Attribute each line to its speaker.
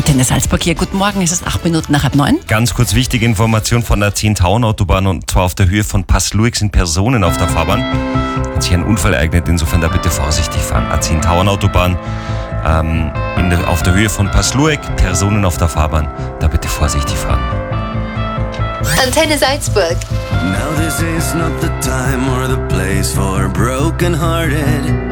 Speaker 1: Antenne Salzburg hier. Guten Morgen, es ist 8 Minuten nach 8:30.
Speaker 2: Ganz kurz wichtige Information von der 10-Town-Autobahn, und zwar auf der Höhe von Passluig sind Personen auf der Fahrbahn. Hat sich ein Unfall ereignet, insofern da bitte vorsichtig fahren. A10-Town-Autobahn auf der Höhe von Passluig, Personen auf der Fahrbahn, da bitte vorsichtig fahren.
Speaker 3: Antenne Salzburg.
Speaker 4: Now this is not the time or the place for broken-hearted.